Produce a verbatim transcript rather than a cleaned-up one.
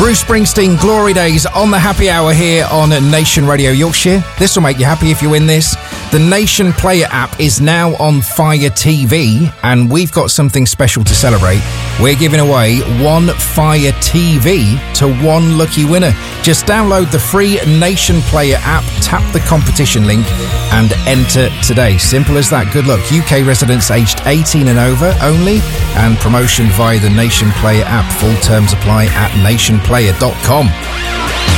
Bruce Springsteen, Glory Days on the Happy Hour here on Nation Radio Yorkshire. This will make you happy if you win this. The Nation Player app is now on Fire T V, and we've got something special to celebrate. We're giving away one Fire T V to one lucky winner. Just download the free Nation Player app, tap the competition link, and enter today. Simple as that. Good luck. U K residents aged eighteen and over only, and promotion via the Nation Player app. Full terms apply at nation player dot com.